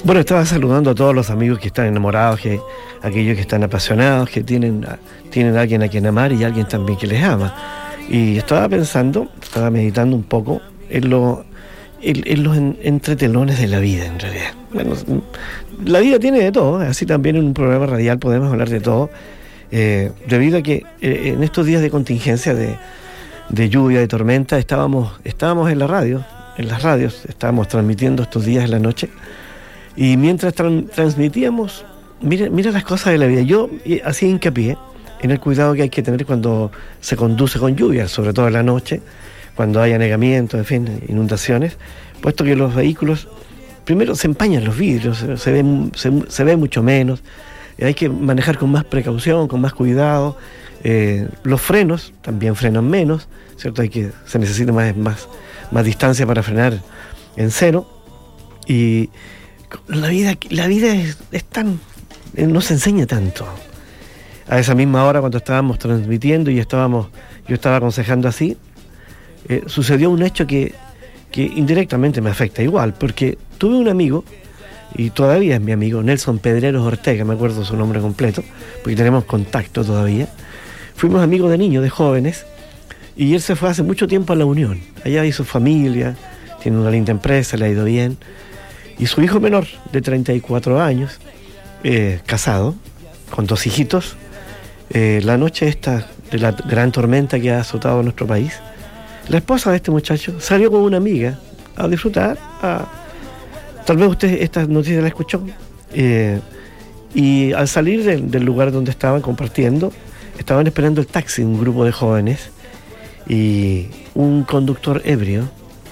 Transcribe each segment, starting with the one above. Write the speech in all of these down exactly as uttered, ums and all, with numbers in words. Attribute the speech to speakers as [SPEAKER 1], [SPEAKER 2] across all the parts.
[SPEAKER 1] Bueno, estaba saludando a todos los amigos que están enamorados, que aquellos que están apasionados, que tienen, tienen a alguien a quien amar y alguien también que les ama. Y estaba pensando, estaba meditando un poco en, lo, en, en los en, entretelones de la vida, en realidad. Bueno, la vida tiene de todo, así también en un programa radial podemos hablar de todo, eh, debido a que eh, en estos días de contingencia, de, de lluvia, de tormenta, estábamos, estábamos en la radio, en las radios, estábamos transmitiendo estos días en la noche. Y mientras tra- transmitíamos, mira, mira las cosas de la vida. Yo hacía hincapié en el cuidado que hay que tener cuando se conduce con lluvia, sobre todo en la noche, cuando hay anegamiento, en fin, inundaciones, puesto que los vehículos, primero se empañan los vidrios, se ve, se, se ve mucho menos, hay que manejar con más precaución, con más cuidado. Eh, los frenos también frenan menos, ¿cierto? Hay que, se necesita más, más, más distancia para frenar en cero. Y La vida, la vida es, es tan, nos enseña tanto. A esa misma hora, cuando estábamos transmitiendo y estábamos, yo estaba aconsejando así, eh, sucedió un hecho que, que indirectamente me afecta igual, porque tuve un amigo, y todavía es mi amigo, Nelson Pedreros Ortega, me acuerdo su nombre completo, porque tenemos contacto todavía. Fuimos amigos de niños, de jóvenes, y él se fue hace mucho tiempo a La Unión. Allá hizo familia, tiene una linda empresa, le ha ido bien. Y su hijo menor, de treinta y cuatro años, eh, casado, con dos hijitos, eh, la noche esta de la gran tormenta que ha azotado nuestro país, la esposa de este muchacho salió con una amiga a disfrutar. A, tal vez usted esta noticia la escuchó. Eh, y al salir de, del lugar donde estaban compartiendo, estaban esperando el taxi, un grupo de jóvenes, y un conductor ebrio,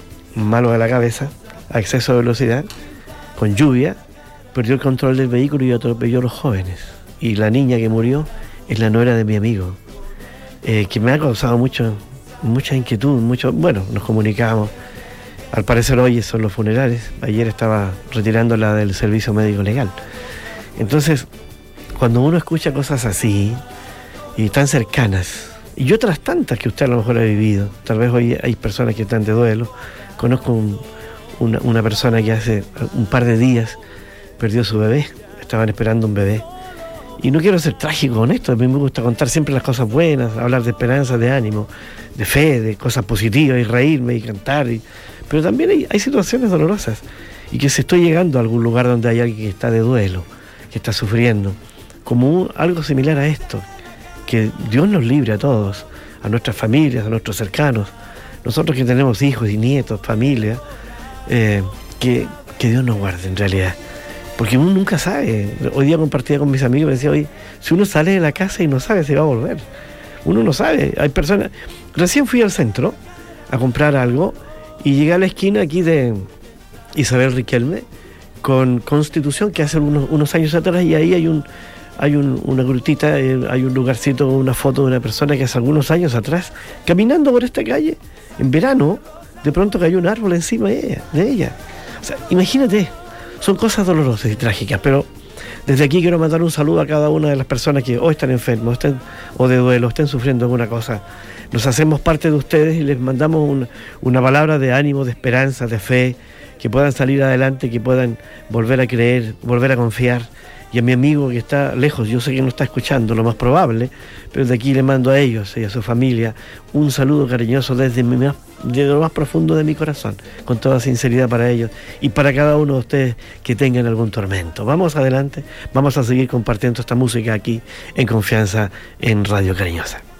[SPEAKER 1] malo de la cabeza, a exceso de velocidad, con lluvia, perdió el control del vehículo y atropelló a los jóvenes. Y la niña que murió es la nuera de mi amigo, eh, que me ha causado mucho, mucha inquietud, mucho. Bueno, nos comunicamos. Al parecer hoy son los funerales. Ayer estaba retirándola del servicio médico legal. Entonces, cuando uno escucha cosas así, y tan cercanas, y otras tantas que usted a lo mejor ha vivido, tal vez hoy hay personas que están de duelo. Conozco un Una, una persona que hace un par de días perdió su bebé, estaban esperando un bebé. Y no quiero ser trágico con esto, a mí me gusta contar siempre las cosas buenas, hablar de esperanza, de ánimo, de fe, de cosas positivas, y reírme y cantar. Y... Pero también hay, hay situaciones dolorosas, y que si estoy llegando a algún lugar donde hay alguien que está de duelo, que está sufriendo, como un, algo similar a esto, que Dios nos libre a todos, a nuestras familias, a nuestros cercanos, nosotros que tenemos hijos y nietos, familia. Eh, que, que Dios nos guarde en realidad, porque uno nunca sabe. Hoy día compartía con mis amigos, me decía, oye, si uno sale de la casa y no sabe si va a volver, uno no sabe. Hay personas, recién fui al centro a comprar algo y llegué a la esquina aquí de Isabel Riquelme con Constitución, que hace unos, unos años atrás, y ahí hay un hay un, una grutita, hay un lugarcito con una foto de una persona que hace algunos años atrás, caminando por esta calle en verano, de pronto cayó un árbol encima de ella, de ella. O sea, imagínate, son cosas dolorosas y trágicas, pero desde aquí quiero mandar un saludo a cada una de las personas que hoy están enfermos, estén, o de duelo, estén sufriendo alguna cosa. Nos hacemos parte de ustedes y les mandamos un, una palabra de ánimo, de esperanza, de fe, que puedan salir adelante, que puedan volver a creer, volver a confiar. Y a mi amigo que está lejos, yo sé que no está escuchando, lo más probable, pero de aquí le mando a ellos y a su familia un saludo cariñoso desde, mi más, desde lo más profundo de mi corazón, con toda sinceridad para ellos y para cada uno de ustedes que tengan algún tormento. Vamos adelante, vamos a seguir compartiendo esta música aquí en Confianza en Radio Cariñosa.